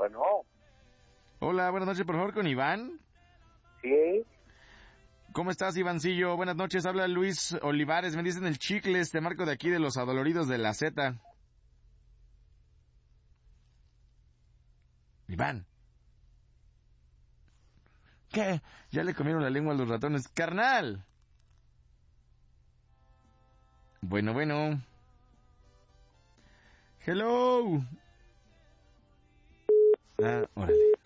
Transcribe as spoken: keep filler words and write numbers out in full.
Bueno. Hola, buenas noches, por favor, con Iván. Sí. ¿Cómo estás, Ivancillo? Buenas noches, habla Luis Olivares, me dicen el Chicles, te marco de aquí de los Adoloridos de la Z. Iván. ¿Qué? Ya le comieron la lengua a los ratones. ¡Carnal! Bueno, bueno. Hello. Ah, órale.